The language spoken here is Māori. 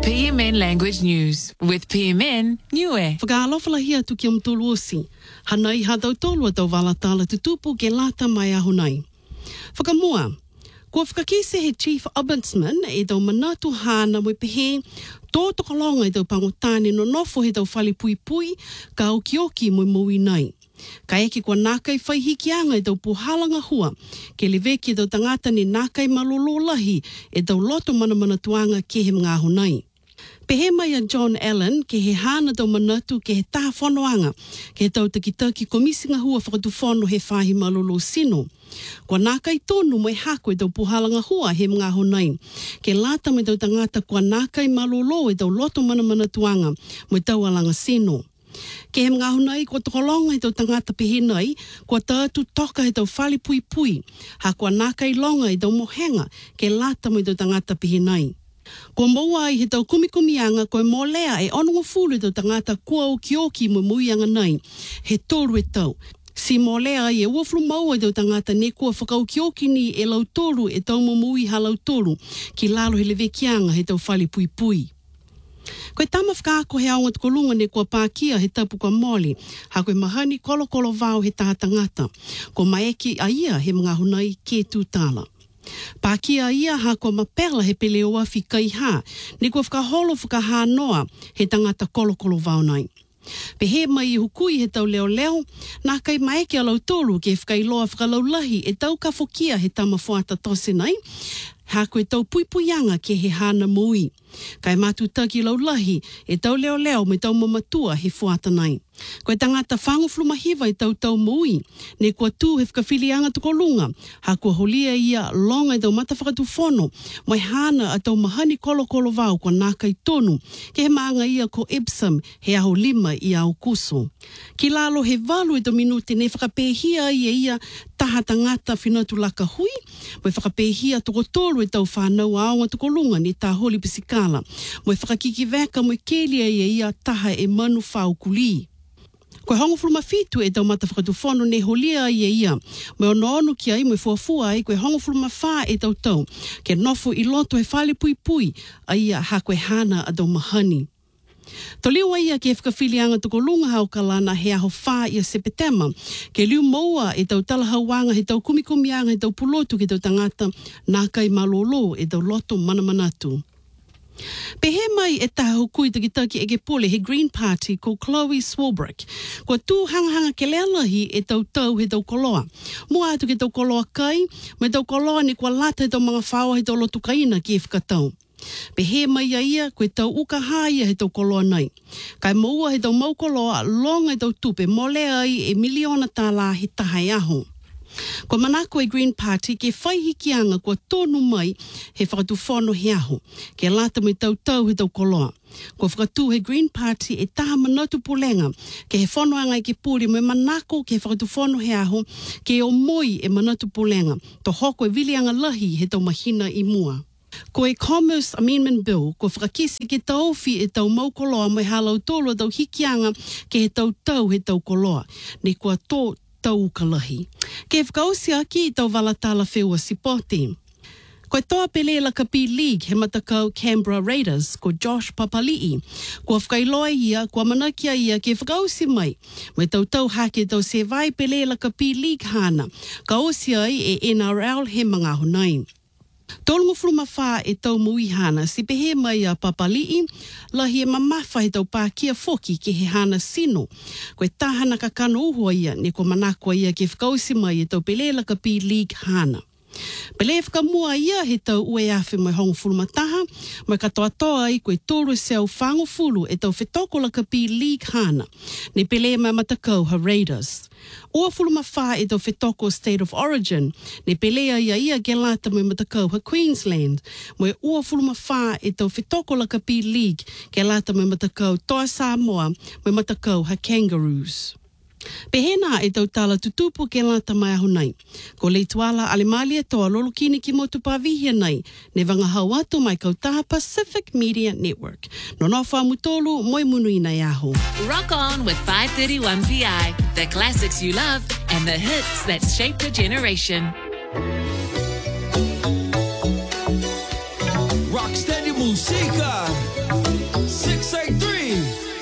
PMN Language News with PMN Niue. Whakaalofa hia tu ki mtulu osi. Hanai hatau tolu atau walatala tutupu ke lata mai ahonai. Whakamua. Kua whakakise he Chief Ombudsman e tau manatu hana mo pehe tō tokalonga e tau pangotane no nofo he tau whale pui pui ka okioki mo mui nai. Ka eke kua nākai whaihikianga e tau puhalanga hua ke leveki e tau tangata ni nākai malolo lahi e tau loto mana tuanga ke he mga honai. Pehe mai a John Allen ke he hana tau manatu ke he taha whanoanga ke he tau taki komisinga hua whakatu whono he whahi malolo sino. Kua nākai tonu mai hako e tau puhalanga hua he mga honai. Ke lata mai tau tangata kua nākai malolo e tau loto mana tuanga mai tau alanga sino. Ke he mga honai kua tokolonga e tau tangata pehenai kua tātu toka e tau whale pui pui. Ha kua nākai longa e tau mohenga ke lata mai tau tangata pehenai. Ko maua ai he tau kumikumianga koe mōlea e onunga fulu tau tangata kua o kioki mo muianga nei. He tōru e tau. Si mōlea ai e uaflu maua tau tangata ne kua whakau kioki ni e lau tōru e tau mo mui ha lau tōru ki lalo he levekianga he tau whale pui pui. Koe tama whakaako he aonga tukolunga ne kua pākia he tapu kua moli. Ha koe mahani kolo vau he tātangata. Ko maeki a ia he mga honai ke tūtala. Pākia ia ha kua mapela he pele oa whikai ha, ne kua whakaholo whakaha noa he tangata kolo vau nai. Pe he mai I hukui he tau leo, nā kai maeke alau tōru ke whakailoa whakalaulahi e tau ka whokia he tama whuata tose nai, ha koe tau puipuianga ke he hana mui. Kai mātu taki laulahi e tau leo me tau mamatua he whuata nai. Koe tangata whangoflu mahiwa I tau mui, ne kua tū he whakawhilianga tukolunga, ha kua holia ia longa I tau matawhakatu whono, mai hana a tau mahani kolo vau kua nākai tonu, ke he maanga ia ko Epsom he aho 5 I au kuso. Ki lalo he walu I tau minute ne whakapehia ia taha tangata whinatu laka hui, mai whakapehia toko tolu e tau whanau aonga tukolunga ni tā holi pisikala, mai whakakiki veka mai kelia ia taha e manu whau kuli. Koe hongofulu mawhitu e tau matawhakatu whono ne holia ia, mai ono ki ai mai fuafua ai koe hongofulu mawha e tau, ke nofo I loto he whale pui pui, a ia ha koe hana a tau mahani. Toliua ia ke whakawhilianga tukolunga hau kalana he aho wha ia sepetema, ke liu maua e tau talahauanga he tau kumikumianga he tau pulotu ke tau tangata nākai malolo e tau loto manamanatu. Pehe mai e taha hukui taki ege pole he Green Party ko Chloe Swarbrick. Kua tū hangahanga ke lealahi e tau he tau koloa. Mua atu ke tau koloa kai, mai tau koloa ni kua lata he tau mga whaua he tau lotu kaina ki e whakatau. Pehe mai ia koe tau uka haia he tau koloa nei. Kai maua he tau mau koloa longa he tau tupe molea ai e miliona tāla he taha e aho. Ko manako e Green Party ke whaihikianga kua tonu mai he whakatu whono he aho, ke lata mai tau he tau koloa. Ko whakatu he Green Party e taha manatu pulenga, ke he whonoanga I ke pūri mai manako ke whakatu whono he aho, ke o moi e manatu pulenga, to hoko e wilianga lahi he tau mahina I mua. Ko e Commerce Amendment Bill, ko whakakisi ke tauwhi e tau mau koloa mai halau tolo tau hikianga ke he tau he tau koloa, ne kua tō tau kalahi. Ke whakausia ki I tau walatala wheua sipoti. Koe toa pelela ka P-League he matakau Canberra Raiders ko Josh Papali'i. Kua whakailoa ia, kua manakia ia ke whakausi mai. Mai tau hake tau se vai pelela ka P-League hana. Ka osia ai e NRL he mga honai. Tolunga fruma wha e tau mui hana, si pehe mai a Papali'i, lahi e mamafa he tau pākia foki ke he hana sino. Koe tahana ka kano uhua ia, ne ko manakua ia ke whakausi mai e tau pelela ka P-League hana. Pele whakamua ia he tau ue awhi mai hongofulu mataha, mai katoa ai koe tōru seu whangofulu e tau whetokola ka P-League hana, ne pele mai matakau ha Raiders. Ua fulu mawha e tau whetoko State of Origin, ne pelea ia ke lata mai matakau ha Queensland, mai ua fulu mawha e tau whetokola ka P-League ke lata mai matakau Toa Samoa, mai matakau ha Kangaroos. Pehena e tau tala tutupu ke lata mai ahonai. Ko leituala alemalia toa lolokini ki motu pāvihia nei, ne wangahau atu mai kautaha Pacific Media Network. No nofa mutolu, moi munui nei aho. Rock on with 531 VI, the classics you love and the hits that shaped a generation. Rocksteady Música.